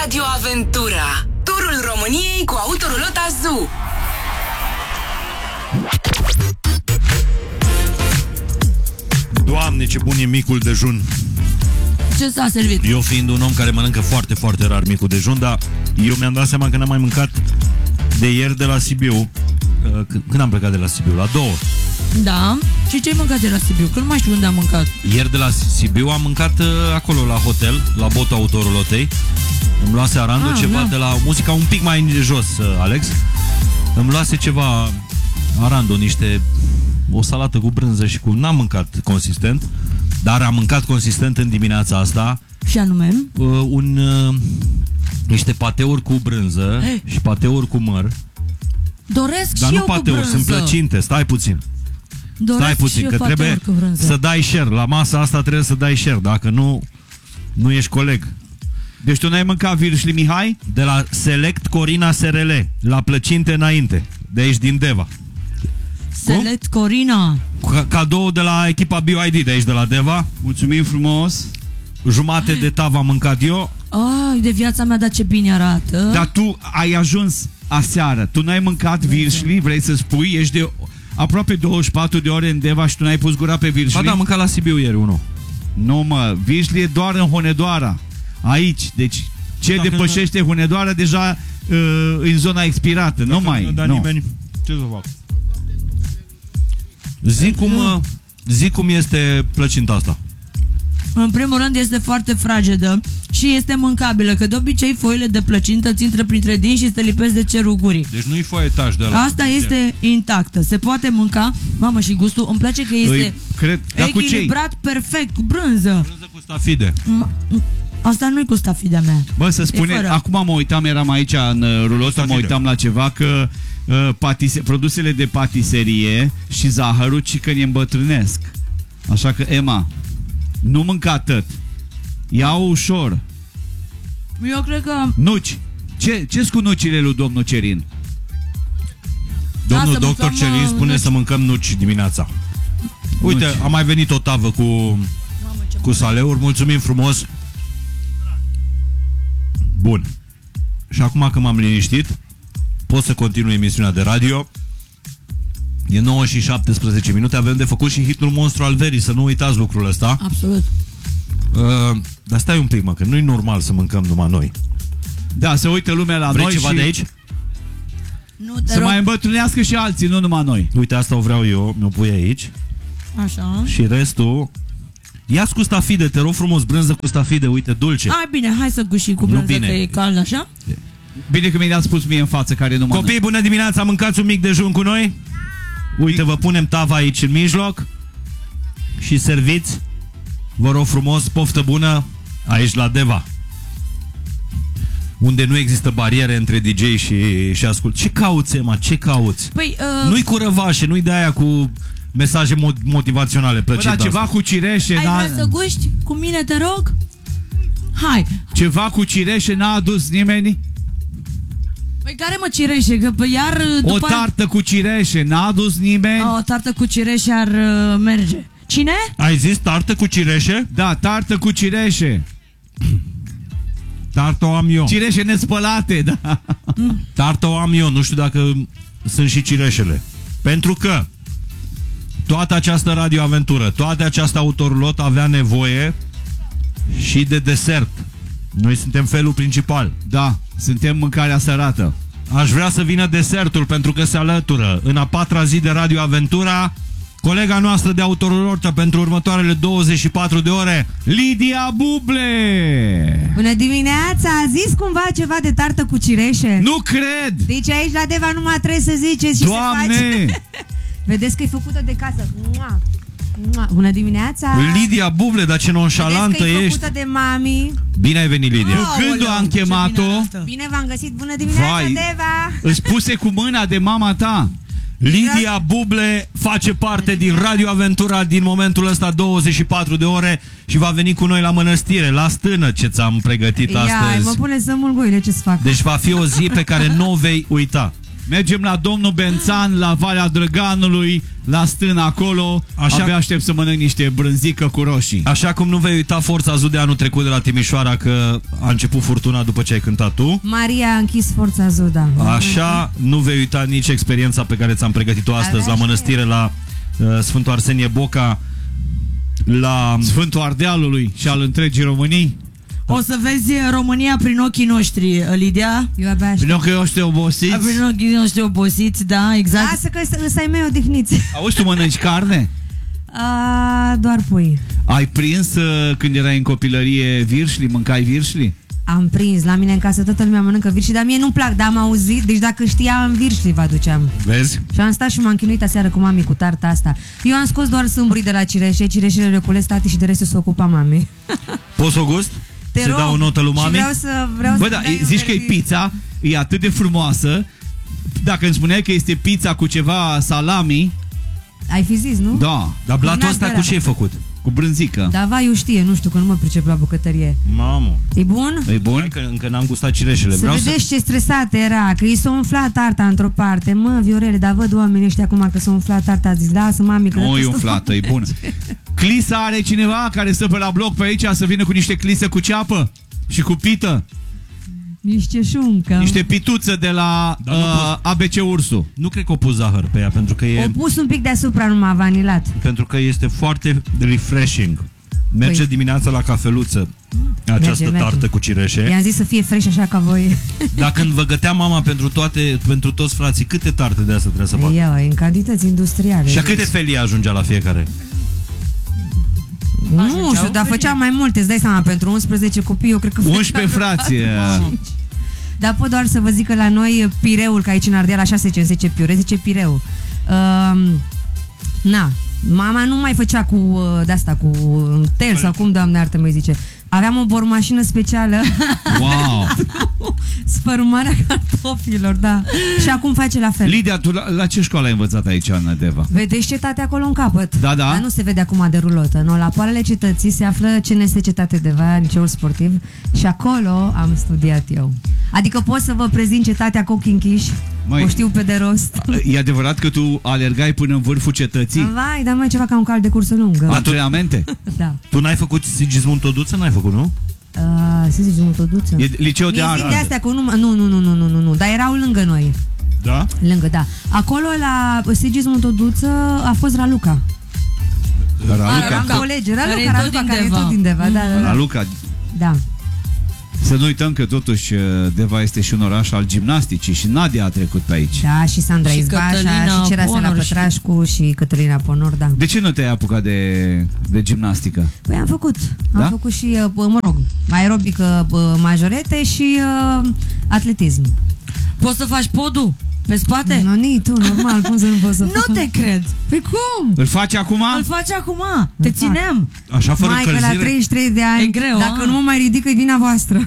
Radio Aventura, turul României cu Autorulota Zoo. Doamne, ce bun e micul dejun. Ce s-a servit? Eu fiind un om care mănâncă foarte, foarte rar micul dejun, dar eu mi-am dat seama că n-am mai mâncat de ieri de la Sibiu. Când am plecat de la Sibiu? La 2. Da. Și ce ai mâncat de la Sibiu? Că nu mai știu unde am mâncat. Ieri de la Sibiu am mâncat acolo la hotel, la botul Autorulotei. Îmi luase Arandu ceva de la muzica un pic mai de jos, Alex. Îmi luase ceva Arandu, o salată cu brânză și cu... N-am mâncat consistent, dar am mâncat consistent în dimineața asta. Și anume? Niște pateuri cu brânză și pateuri cu măr. Doresc dar și nu eu pateuri, cu brânză. sunt plăcinte, stai puțin. Stai puțin, că trebuie să dai share. La masa asta trebuie să dai share. Dacă nu ești coleg. Deci tu n-ai mâncat virșli, Mihai? De la Select Corina SRL, la plăcinte înainte, de aici din Deva. Select Corina. Cadou de la echipa BioID de aici de la Deva. Mulțumim frumos. Jumate de tav am mâncat eu. Ai, de viața mea, dar ce bine arată. Dar tu ai ajuns aseară. Tu n-ai mâncat virșli, vrei să spui? Ești de aproape 24 de ore în Deva și tu n-ai pus gura pe virșli? Ba da, am mâncat la Sibiu ieri unul. Nu mă, virșli e doar în Hunedoara. Aici, deci ce depășește Hunedoara deja în zona expirată. Nu mai. Nu. Nimeni, ce să fac? Zic cum este plăcinta asta. În primul rând este foarte fragedă și este mâncabilă, că de obicei foile de plăcintă ți intră printre dinți și se lipesc de cerul gurii. Deci nu-i foietaj de la... Asta este intactă, se poate mânca. Mamă, și gustul, îmi place că este echilibrat perfect, cu brânză. Brânză cu stafide. Asta nu-i cu stafidea mea. Bă, să spune, acum mă uitam, eram aici în rulotă, mă uitam la ceva, că produsele de patiserie și zahărul ci că ne îmbătrânesc. Așa că, Emma, nu mânca atât. Ia-o ușor. Eu cred că... Nuci. Ce-s cu nucile lui domnul Cerin? Domnul doctor Cerin spune să mâncăm nuci dimineața. Uite, a mai venit o tavă cu saleuri. Mulțumim frumos. Bun. Și acum că m-am liniștit, pot să continui emisiunea de radio. E 9 și 17 minute. Avem de făcut și hitul monstru al verii. Să nu uitați lucrul ăsta. Absolut. Dar stai un pic, mă, că nu-i normal să mâncăm numai noi. Da, se uită lumea la Vrei noi ceva și... de aici? Nu, să mai îmbătrânească și alții, nu numai noi. Uite, asta o vreau eu. Mi-o pui aici. Așa. Și restul... Ia-ți cu stafide, te rog frumos, brânză cu stafide, uite, dulce. Ai, bine, hai să gușim cu brânză, că e cald, așa? Bine că mi-ați spus mie în față care nu mănânc. Copii, bună dimineața, mâncați un mic dejun cu noi? Uite, vă punem tava aici în mijloc și serviți, vă rog frumos, poftă bună aici la Deva, unde nu există bariere între DJ și ascult. Ce cauți, Emma? Ce cauți? Păi, nu-i cu răvașe, nu-i de aia cu mesaje motivaționale plăcinte. Bă, da, ceva cu cireșe. Ai vrea să guști cu mine, te rog? Hai. Ceva cu cireșe n-a adus nimeni? Păi care mă cireșe? Că iar o tartă cu cireșe n-a adus nimeni? O tartă cu cireșe ar merge. Cine? Ai zis tartă cu cireșe? Da, tartă cu cireșe. Tartă o am eu. Cireșe nespălate, da. Tartă o am eu, nu știu dacă sunt și cireșele. Pentru că toată această radioaventură, toată această autorulot avea nevoie și de desert. Noi suntem felul principal. Da, suntem mâncarea sărată. Aș vrea să vină desertul, pentru că se alătură în a 4-a zi de radioaventura colega noastră de autorulotă pentru următoarele 24 de ore, Lidia Buble. Bună dimineața! A zis cumva ceva de tartă cu cireșe? Nu cred! Deci aici la Deva numai trebuie să ziceți și Doamne! se face. Vedeți că e făcută de casă. Mua. Mua. Bună dimineața! Lidia Buble, dar ce nonșalantă ești! ești! Făcută de mami. Bine ai venit, Lidia! Când am chemat-o? Bine v-am găsit! Bună dimineața, Vai, Deva! îți puse cu mâna de mama ta. Lidia Buble face parte din radioaventura din momentul ăsta 24 de ore și va veni cu noi la mănăstire, la stână, ce ți-am pregătit astăzi. Mă pune să mulgoile, ce-ți fac? Deci va fi o zi pe care nu o vei uita. Mergem la domnul Bențan, la Valea Drăganului, la stână acolo, Așa- abia aștept să mănânc niște brânzică cu roșii. Așa cum nu vei uita Forța Zoo de anul trecut de la Timișoara, că a început furtuna după ce ai cântat tu. Maria a închis Forța Zuda. Așa nu vei uita nici experiența pe care ți-am pregătit-o astăzi la mănăstire, la Sfântul Arsenie Boca, la... Sfântul Ardealului și al întregii Românii. O să vezi România prin ochii noștri, Lidia. Eu abia aștept. Prin că eu știu obosiți. Prin ochii noștri obosiți, da, exact. Lasă că îți ai mei odihniți. Auzi, tu mănânci carne? Doar pui. Ai prins când erai în copilărie virșli? Mâncai virșli? Am prins, la mine în casă toată lumea mănâncă virșli, dar mie nu-mi plac, dar am auzit, deci dacă știam virșli vă aduceam. Vezi? Și am stat și m-am chinuit aseară cu mami cu tarta asta. Eu am scos doar sâmburii de la cireșe, cireșele le culesc tati și de restul se ocupa mami. Poți să o gust? Te Să rog. dau o notă lui Și mami? vreau Bă, să da, dai un zici că e verdict. pizza, e atât de frumoasă. Dacă îmi spuneai că este pizza cu ceva salami, Ai fi zis, nu? da, Dar blatul ăsta cu ce e făcut? cu brânzică. Da, va, eu știe, nu știu, că nu mă pricep la bucătărie. Mamă. E bun? E bun? Hai că încă n-am gustat cireșele. Să Vreau vedeți ce stresată era, că i s-a umflat tarta într-o parte. Mă, Viorele, dar văd oamenii ăștia acum că s-a umflat tarta. A zis, lasă, mami, că... Nu e umflată, e bună. Clisa are cineva care stă pe la bloc pe aici să vină cu niște clise cu ceapă și cu pită? Niște șuncă. Niște pituță de la Dar nu poți. ABC Ursu. Nu cred că o pus zahăr pe ea, pentru că O e... pus un pic deasupra numai vanilat. Pentru că este foarte refreshing. Merge Păi. dimineața la cafeluță această Merge. tartă cu cireșe. I-am zis să fie fresh așa ca voi. Dar când vă gătea mama pentru toți frații, câte tarte de asta trebuie să facă? Ia, în cantități industriale. Și a câte felii ajungea la fiecare? Nu știu, dar făceam mai multe. Îți dai seama, pentru 11 copii, eu cred că... 11 frați. Dar pot doar să vă zic că la noi pireul, că aici în Ardeal așa se zice piure, zice pireu. Na, mama nu mai făcea cu de-asta, cu tel sau cum, Doamne iartă, mai zice. Aveam o bormașină specială. Wow. Sfărâmarea cartofilor, da. Și acum face la fel. Lidia, tu la ce școală ai învățat aici, în Deva? Vedeți cetatea acolo în capăt. Da, da. Dar nu se vede acum de rulotă. Nu, la poalele cetății se află CNS Cetate de Vea, liceul sportiv. Și acolo am studiat eu. Adică pot să vă prezint cetatea cu ochii închiși. Măi. O știu pe de rost. E adevărat că tu alergai până în vârful cetății? Vai, dar mai ceva ca un cal de cursă lungă. Antrenamente? Da. Tu n-ai făcut Sigismund Toduță? N-ai făcut, nu? Să zici, Motăduță. E liceu de Mi-e zic de arte. astea cu nu, dar erau lângă noi. Da? Lângă, da. Acolo la Sigismund Toduță a fost Raluca. Raluca. Am colegi, Care e Raluca, tot din care e Deva. tot din Deva. Da. Raluca. Da. Să nu uităm că totuși Deva este și un oraș al gimnasticii și Nadia a trecut pe aici. Da, și Sandra Și Izbașa, Cătălina și Cerasela Ponor și- Pătrașcu și Cătălina Ponor, da. De ce nu te-ai apucat de gimnastică? Păi am făcut. Da? Am făcut și, mă rog, aerobică, majorete și atletism. Poți să faci podul pe spate? Nu, nici tu, normal, cum să nu poți să fac? Nu te cred. Păi cum? Îl faci acum? Îl faci acum. Te țineam. Așa fără Mai că la încălzire? 33 de ani, E greu, dacă a? nu mă mai ridică, e vina voastră.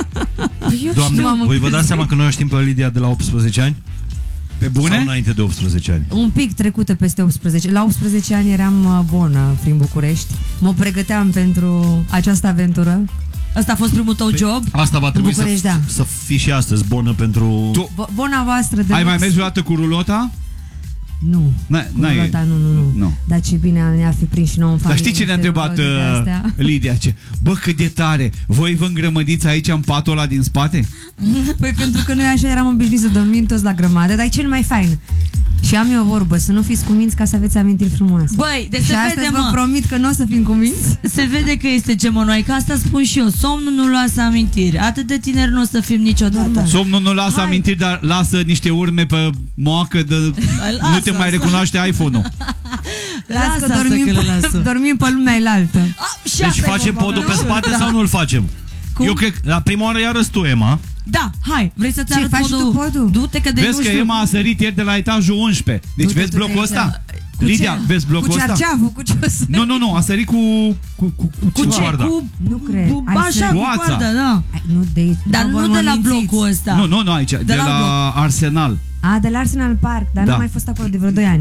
Doamne, m-am voi vă încălzit. dați seama că noi o știm pe Lidia de la 18 ani? Pe Sau bune? înainte de 18 ani? Un pic trecută peste 18. La 18 ani eram bună prin București. Mă pregăteam pentru această aventură. Ăsta a fost primul tău job? Asta va trebui București, să, da. să fii și astăzi bună pentru... Tu Bona voastră de ai mai lux. mers vreodată cu rulota? Nu. N-ai- Cu rulota, nu. Nu. Dar ce bine ne-ar fi prins și nouă în Dar familie. știi ce ne-a niște întrebat ruloti de astea. Lidia? Ce? Bă, cât de tare! Voi vă îngrămădiți aici în patul ăla din spate? Păi pentru că noi așa eram obișnuiți să dormim toți la grămadă, dar e cel mai fain. Și am eu o vorbă, să nu fiți cuminți ca să aveți amintiri frumoase. Băi, deci și se astăzi vede, vă mă. promit că nu o să fim cuminți. Se vede că este gemănoaică, asta spun și eu. Somnul nu lasă amintiri. Atât de tineri nu o să fim niciodată. Da. Somnul nu lasă Hai. amintiri, dar lasă niște urme pe moacă de... nu te mai asta. recunoaște iPhone-ul. Las că asta dormim, că le lasă. dormim pe lumea elaltă. Și Deci asta e facem vorba podul mea. pe spate Da. sau nu îl facem? Cum? Eu cred că la prima oară iarăși tu, Emma. Da, hai, vrei să-ți Ce, arăt faci podul? tu podul? Du-te că de Vezi nu că știu. Emma a sărit ieri de la etajul 11. Deci Du-te vezi tu de blocul aici. ăsta? Cu Lidia, ce? vezi blocul Cu ăsta? cearceaful, cu ce o să... Nu, a sărit cu Cu ce? coarda. Cu... Nu cred. Cu, Ai așa, să- cu Coața. coarda, da. Ai, nu de aici. Dar vă nu de la mințiți. blocul ăsta. Nu, aici, de la la Arsenal. A, de la Arsenal Park, dar Da. n-am mai fost acolo de vreo 2 ani.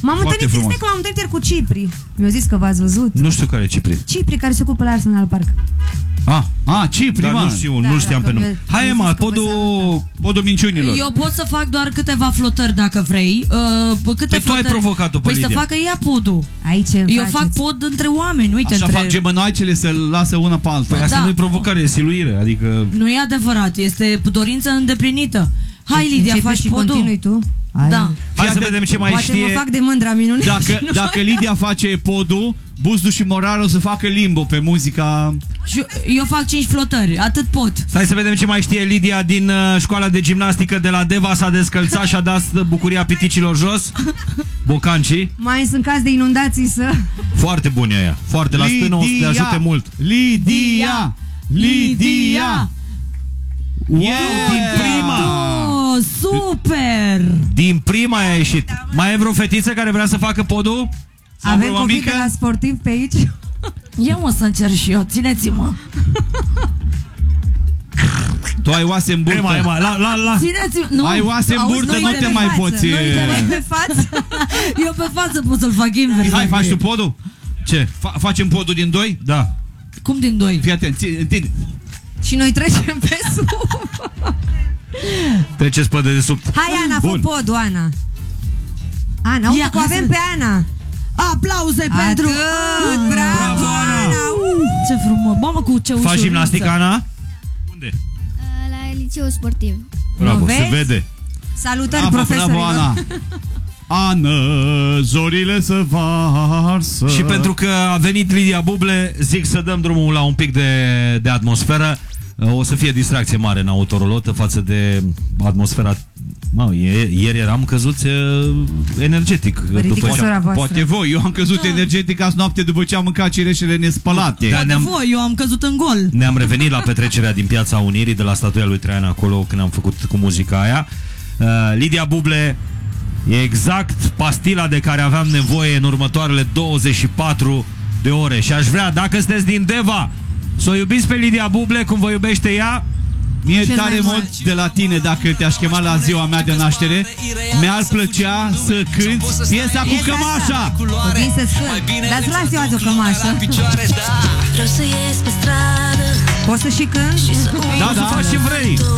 M-am Foarte întâlnit, frumos. stai că m-am întâlnit ieri cu Cipri. Mi-a zis că v-ați văzut. Nu știu care e Cipri. Cipri care se ocupă la Arsenal Park. Cipri, Dar mă. nu știam dacă pe nume. mi-a Hai, zis Emma, că vă Podul minciunilor. Eu pot să fac doar câteva flotări dacă vrei. Câte Păi tu ai flotări? provocat-o pe Păi să Lidia. facă ea podul. Aici Eu fac pod între oameni, uite, Așa între... fac gemănoaicele să lasă una pe alta. Păi asta Da. nu e provocare, e siluire. Adică Nu e adevărat, este dorință îndeplinită. Hai, Lidia, Începi faci și podul. continui tu? Hai. Da. hai să vedem ce mai Poate știe. mă fac de mândra minune. Dacă Lidia face podul, Buzdu și Morar o să facă limbo pe muzica. Și eu fac 5 flotări, atât pot. Stai să vedem ce mai știe Lidia din școala de gimnastică de la Deva. S-a descălțat și a dat bucuria piticilor jos. Bocancii. Mai sunt caz de inundații să... Foarte bun e aia. Foarte la stână o să te ajute mult. Lidia! Din prima. Oh, super! Din prima a ieșit. Mai e vreo fetiță care vrea să facă podul? Sau Avem vreo copii mică? de la sportiv pe aici? Ia mă să încerc și eu, țineți-mă. Tu ai oase în burtă. Ema, la. Țineți-mă. Nu. Ai oase în Auzi, burtă, nu-i nu de te pe mai față. poți. Nu-i de Pe față? Eu pe față pot să-l fac invers. Hai, faci tu podul? Ce? Facem podul din 2? Da. Cum din doi? Fii atent, întinde. Și noi trecem pe sub. Treceți pe dedesubt. Hai, Ana, fă Bun. podul, Ana. Ana, uite Ia, că hai avem să- pe Ana. Aplauze pentru... Atât, bravo, Ana. Ce frumos. Mamă, cu ce ușurință. Faci gimnastică, Ana? Unde? La liceu sportiv. Bravo, vezi? se vede. Salutări profesorilor. Ana. Ana, zorile se varsă. Și pentru că a venit Lidia Buble, zic să dăm drumul la un pic de atmosferă. O să fie distracție mare în autorulotă față de atmosfera. Ieri eram căzuți energetic. Ridică După ce sora voastră. Poate voi, eu am căzut energetic azi noapte după ce am mâncat cireșele nespălate. Da, Poate voi, eu am căzut în gol. ne-am revenit la petrecerea din Piața Unirii, de la statuia lui Traian acolo, când am făcut cu muzica aia. Lidia Buble e exact pastila de care aveam nevoie în următoarele 24 de ore. Și aș vrea, dacă sunteți din Deva, să o iubiți pe Lidia Buble cum vă iubește ea. Mie Cel tare mai mult mult. de la tine, dacă te-aș chema la ziua mea de naștere, mi-ar plăcea să cânti piesa cu cămașa. Vin să scând. Dați las eu azi o cămașă. Vreau să ies pe stradă Poți să și cânt? și să uit Da, faci ce vrei.